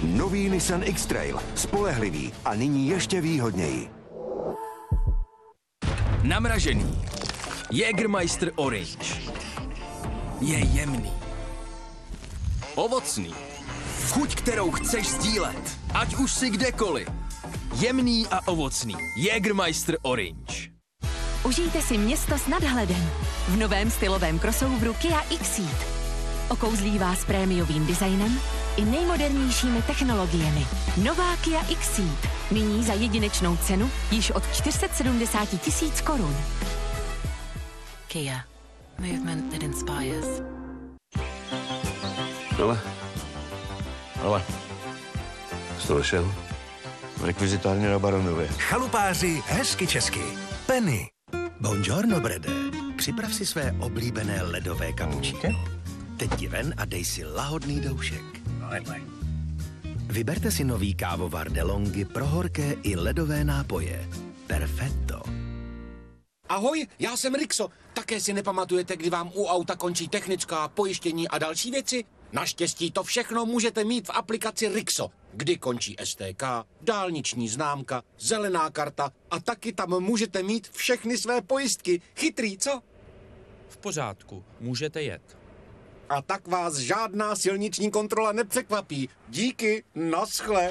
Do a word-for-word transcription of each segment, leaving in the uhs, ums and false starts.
Nový Nissan X-Trail. Spolehlivý a nyní ještě výhodněji. Namražený. Jägermeister Orange. Je jemný. Ovocný. Chuť, kterou chceš sdílet. Ať už si kdekoliv. Jemný a ovocný. Jägermeister Orange. Užijte si město s nadhledem. V novém stylovém crossoveru Kia Xceed. Okouzlí vás prémiovým designem i nejmodernějšími technologiemi. Nová Kia Xceed. Nyní za jedinečnou cenu již od čtyři sta sedmdesát tisíc korun. Kia. Movement that inspires. Ale, ale, jsi to vešel? Rekvizitárně na Baronově. Chalupáři hezky česky. Penny. Buongiorno, Brede. Připrav si své oblíbené ledové kapučíno. Teď ti ven a dej si lahodný doušek. Vyberte si nový kávovar DeLonghi pro horké i ledové nápoje. Perfetto. Ahoj, já jsem Rixo. Také si nepamatujete, kdy vám u auta končí technická, pojištění a další věci? Naštěstí to všechno můžete mít v aplikaci Rixo, kdy končí S T K, dálniční známka, zelená karta a taky tam můžete mít všechny své pojistky. Chytrý, co? V pořádku, můžete jet. A tak vás žádná silniční kontrola nepřekvapí. Díky, naschle.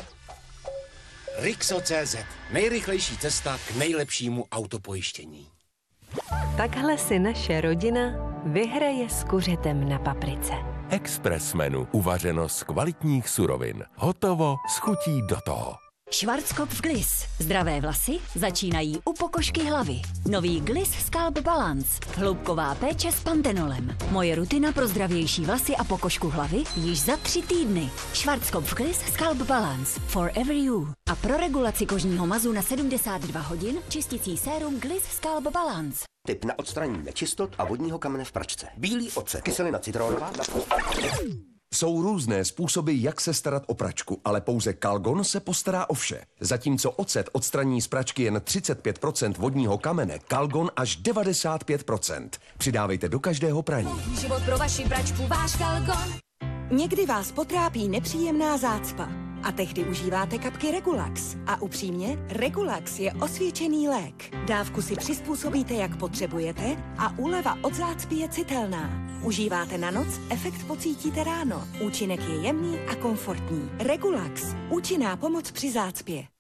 Rixo tečka cé zet. Nejrychlejší cesta k nejlepšímu autopojištění. Takhle si naše rodina vyhraje s kuřetem na paprice. Express menu. Uvařeno z kvalitních surovin. Hotovo s chutí do toho. Schwarzkopf Gliss. Zdravé vlasy začínají u pokožky hlavy. Nový Gliss Scalp Balance. Hloubková péče s pantenolem. Moje rutina pro zdravější vlasy a pokožku hlavy již za tři týdny. Schwarzkopf Gliss Scalp Balance. Forever you. A pro regulaci kožního mazu na sedmdesát dva hodin čistící sérum Gliss Scalp Balance. Tip na odstranění nečistot a vodního kamene v pračce. Bílý ocet, kyselina citronová. Jsou různé způsoby, jak se starat o pračku, ale pouze Calgon se postará o vše. Zatímco ocet odstraní z pračky jen třicet pět procent vodního kamene, Calgon až devadesát pět procent. Přidávejte do každého praní. Život pro vaši pračku, váš Calgon. Někdy vás potrápí nepříjemná zácpa a tehdy užíváte kapky Regulax. A upřímně, Regulax je osvědčený lék. Dávku si přizpůsobíte, jak potřebujete a úleva od zácpy je citelná. Užíváte na noc, efekt pocítíte ráno. Účinek je jemný a komfortní. Regulax. Účinná pomoc při zácpě.